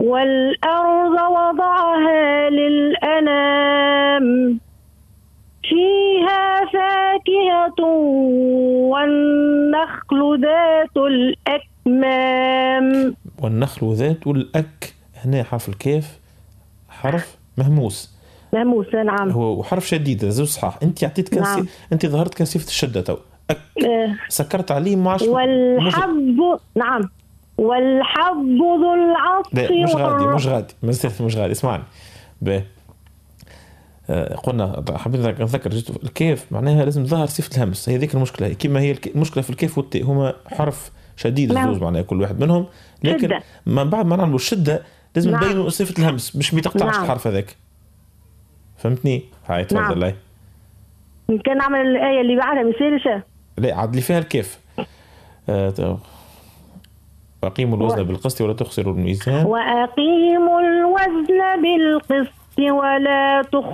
والأرض وضعها للأنام فيها فاكهة والنخل ذات الأكمام. والنخل ذات هنا حرف الكاف حرف مهموس. نعم. هو حرف شديد زوج صحاح. انت عطيت نعم. انت ظهرت كثيفة الشدة تو سكرت عليه معش. والحب نعم. والحب ذو العصف. لا مش غادي ما زلت مش غادي. اسمعني قلنا حبيت نذكر الكاف معناها لازم ظهر صفة الهمس. هي ذيك المشكلة. هي كما هي المشكلة في الكاف والتاء هما حرف شديد الزوز معناها كل واحد منهم. لكن شدة. ما بعد ما نعملوا الشدة لازم نبينوا صفة الهمس مش ميتقطعش الحرف هذاك. فهمتني؟ هاي تفضل. لا يمكن نعمل الآية اللي بعدها مثالش. لا عاد اللي فيها الكاف. وأقيموا الوزن بالقسط ولا تخسروا الميزان. وأقيموا الوزن بالقسط ولا تخسروا